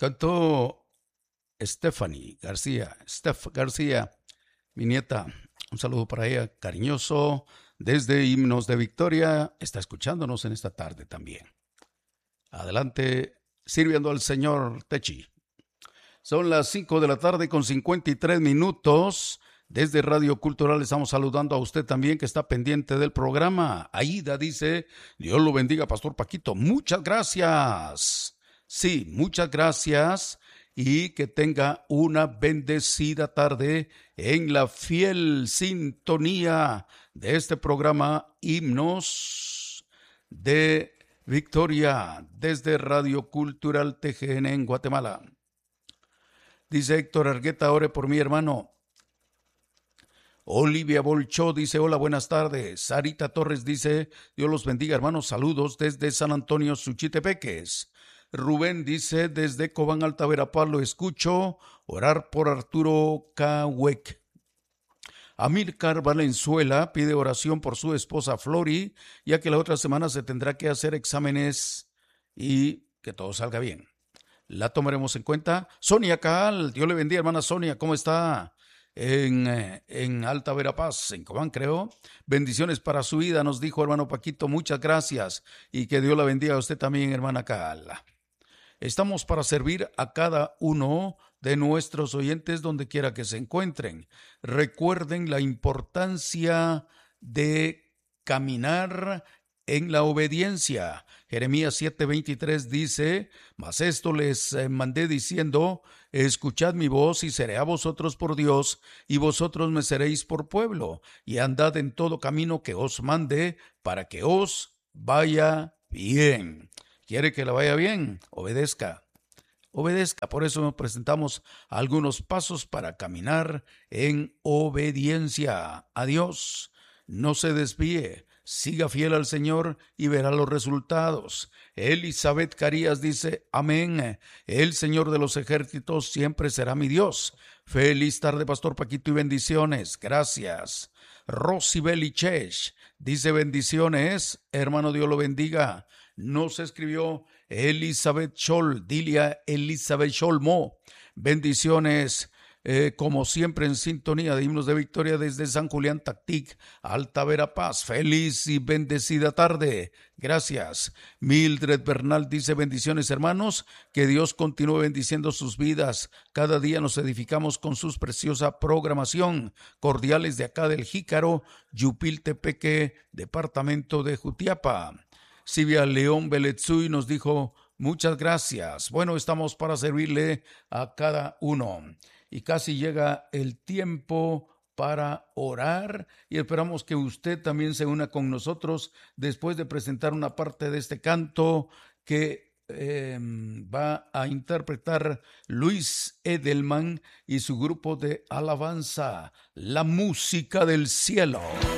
Cantó Stephanie García, Steph García, mi nieta. Un saludo para ella, cariñoso, desde Himnos de Victoria. Está escuchándonos en esta tarde también. Adelante, sirviendo al Señor Techi. Son las 5 de la tarde con 53 minutos. Desde Radio Cultural estamos saludando a usted también que está pendiente del programa. Aida dice, Dios lo bendiga, Pastor Paquito. Muchas gracias. Sí, muchas gracias. Y que tenga una bendecida tarde en la fiel sintonía de este programa Himnos de Victoria desde Radio Cultural TGN en Guatemala. Dice Héctor Argueta, ore por mi hermano. Olivia Bolchó dice, hola, buenas tardes. Sarita Torres dice, Dios los bendiga, hermanos, saludos desde San Antonio, Suchitepeques. Rubén dice, desde Cobán, Alta Verapaz, lo escucho, orar por Arturo Cahuec. Amílcar Valenzuela pide oración por su esposa Flori, ya que la otra semana se tendrá que hacer exámenes y que todo salga bien. La tomaremos en cuenta. Sonia Caal, Dios le bendiga, hermana Sonia, ¿cómo está? En Alta Verapaz, en Cobán, creo. Bendiciones para su vida, nos dijo hermano Paquito, muchas gracias, y que Dios la bendiga a usted también, hermana Caal. Estamos para servir a cada uno de nuestros oyentes donde quiera que se encuentren. Recuerden la importancia de caminar en la obediencia. Jeremías 7:23 dice, mas esto les mandé diciendo, escuchad mi voz y seré a vosotros por Dios, y vosotros me seréis por pueblo, y andad en todo camino que os mande, para que os vaya bien. ¿Quiere que le vaya bien? Obedezca. Obedezca, por eso nos presentamos algunos pasos para caminar en obediencia a Dios. No se desvíe, siga fiel al Señor y verá los resultados. Elizabeth Carías dice, amén, el Señor de los ejércitos siempre será mi Dios. Feliz tarde, Pastor Paquito, y bendiciones, gracias. Rosy Belichesh dice, bendiciones, hermano, Dios lo bendiga. Nos escribió Elizabeth Scholl, Dilia Elizabeth Schollmo. Bendiciones, como siempre en sintonía de Himnos de Victoria desde San Julián Tactic, Alta Verapaz. Feliz y bendecida tarde. Gracias. Mildred Bernal dice, bendiciones hermanos, que Dios continúe bendiciendo sus vidas. Cada día nos edificamos con su preciosa programación. Cordiales de acá del Jícaro, Yupiltepeque, departamento de Jutiapa. Silvia León Beletzuy nos dijo, muchas gracias. Bueno, estamos para servirle a cada uno. Y casi llega el tiempo para orar y esperamos que usted también se una con nosotros después de presentar una parte de este canto que va a interpretar Luis Edelman y su grupo de alabanza, la música del cielo.